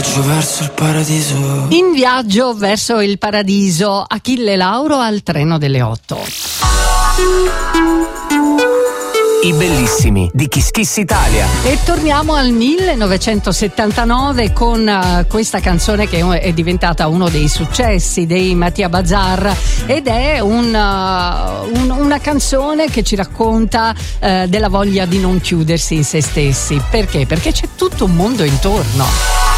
viaggio verso il paradiso. In viaggio verso il paradiso, Achille Lauro al treno delle 8. I bellissimi di Kiss Kiss Italia. E torniamo al 1979 con questa canzone che è diventata uno dei successi dei Mattia Bazar, ed è una canzone che ci racconta della voglia di non chiudersi in se stessi. Perché? Perché c'è tutto un mondo intorno.